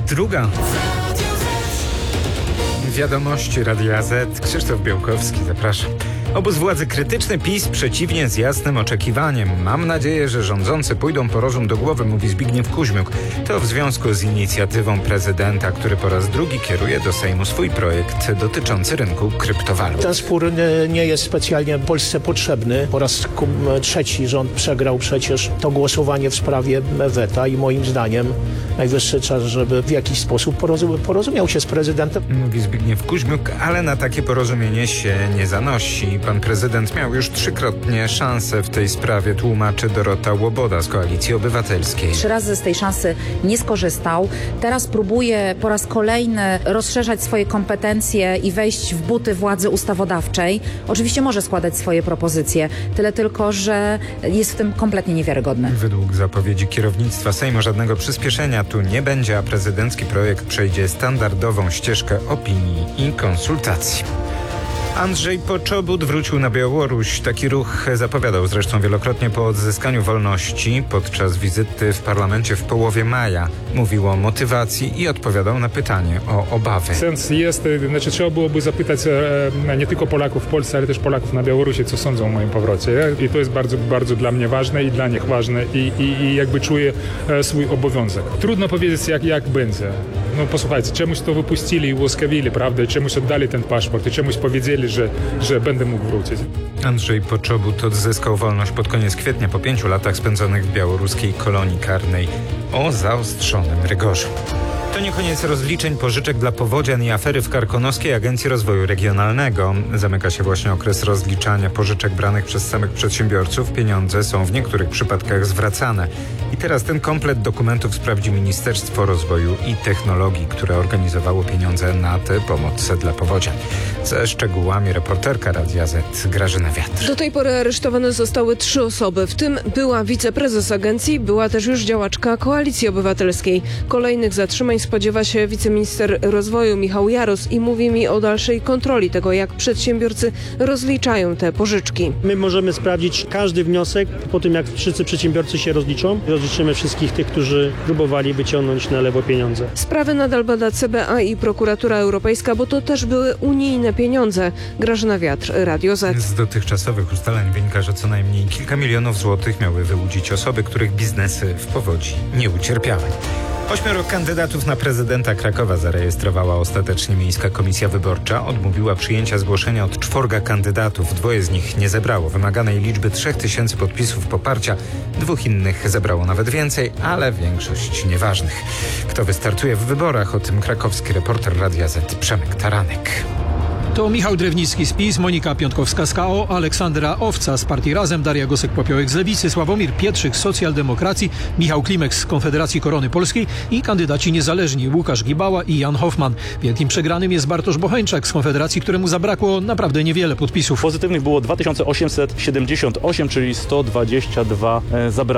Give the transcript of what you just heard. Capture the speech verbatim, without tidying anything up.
Druga. Wiadomości Radia Z. Krzysztof Białkowski, zapraszam. Obóz władzy krytyczny, PiS przeciwnie z jasnym oczekiwaniem. Mam nadzieję, że rządzący pójdą po rozum do głowy, mówi Zbigniew Kuźmiuk. To w związku z inicjatywą prezydenta, który po raz drugi kieruje do Sejmu swój projekt dotyczący rynku kryptowalut. Ten spór nie jest specjalnie Polsce potrzebny. Po raz trzeci rząd przegrał przecież to głosowanie w sprawie weta i moim zdaniem najwyższy czas, żeby w jakiś sposób porozum- porozumiał się z prezydentem. Mówi Zbigniew Kuźmiuk, ale na takie porozumienie się nie zanosi. Pan prezydent miał już trzykrotnie szansę w tej sprawie, tłumaczy Dorota Łoboda z Koalicji Obywatelskiej. Trzy razy z tej szansy nie skorzystał. Teraz próbuje po raz kolejny rozszerzać swoje kompetencje i wejść w buty władzy ustawodawczej. Oczywiście może składać swoje propozycje, tyle tylko, że jest w tym kompletnie niewiarygodny. Według zapowiedzi kierownictwa Sejmu żadnego przyspieszenia tu nie będzie, a prezydencki projekt przejdzie standardową ścieżkę opinii i konsultacji. Andrzej Poczobut wrócił na Białoruś. Taki ruch zapowiadał zresztą wielokrotnie po odzyskaniu wolności podczas wizyty w parlamencie w połowie maja. Mówił o motywacji i odpowiadał na pytanie o obawy. Sens jest, znaczy trzeba byłoby zapytać e, nie tylko Polaków w Polsce, ale też Polaków na Białorusi, co sądzą o moim powrocie. I to jest bardzo, bardzo dla mnie ważne i dla nich ważne i, i, i jakby czuję e, swój obowiązek. Trudno powiedzieć, jak, jak będzie. No posłuchajcie, czemuś to wypuścili i ułaskawili, prawda? I czemuś oddali ten paszport i czemuś powiedzieli, że, że będę mógł wrócić. Andrzej Poczobut odzyskał wolność pod koniec kwietnia po pięciu latach spędzonych w białoruskiej kolonii karnej o zaostrzonym rygorze. To nie koniec rozliczeń pożyczek dla powodzian i afery w Karkonoskiej Agencji Rozwoju Regionalnego. Zamyka się właśnie okres rozliczania pożyczek branych przez samych przedsiębiorców. Pieniądze są w niektórych przypadkach zwracane. I teraz ten komplet dokumentów sprawdzi Ministerstwo Rozwoju i Technologii, które organizowało pieniądze na tę pomoc dla powodzian. Ze szczegółami reporterka Radia Z Grażyna Wiatr. Do tej pory aresztowane zostały trzy osoby, w tym była wiceprezes agencji, była też już działaczka Koalicji Obywatelskiej. Kolejnych zatrzymań spodziewa się wiceminister rozwoju Michał Jaros i mówi mi o dalszej kontroli tego, jak przedsiębiorcy rozliczają te pożyczki. My możemy sprawdzić każdy wniosek po tym, jak wszyscy przedsiębiorcy się rozliczą. Rozliczymy wszystkich tych, którzy próbowali wyciągnąć na lewo pieniądze. Sprawy nadal bada C B A i Prokuratura Europejska, bo to też były unijne pieniądze. Grażyna Wiatr, Radio Z. Z dotychczasowych ustaleń wynika, że co najmniej kilka milionów złotych miały wyłudzić osoby, których biznesy w powodzi nie ucierpiały. Ośmioro kandydatów na prezydenta Krakowa zarejestrowała ostatecznie Miejska Komisja Wyborcza. Odmówiła przyjęcia zgłoszenia od czworga kandydatów. Dwoje z nich nie zebrało wymaganej liczby trzech tysięcy podpisów poparcia. Dwóch innych zebrało nawet więcej, ale większość nieważnych. Kto wystartuje w wyborach? O tym krakowski reporter Radia Z Przemek Taranek. To Michał Drewnicki z PiS, Monika Piątkowska z K O, Aleksandra Owca z Partii Razem, Daria Gosek-Popiołek z Lewicy, Sławomir Pietrzyk z Socjaldemokracji, Michał Klimek z Konfederacji Korony Polskiej i kandydaci niezależni Łukasz Gibała i Jan Hoffman. Wielkim przegranym jest Bartosz Bocheńczak z Konfederacji, któremu zabrakło naprawdę niewiele podpisów. Pozytywnych było dwa tysiące osiemset siedemdziesiąt osiem, czyli sto dwadzieścia dwa zabrania.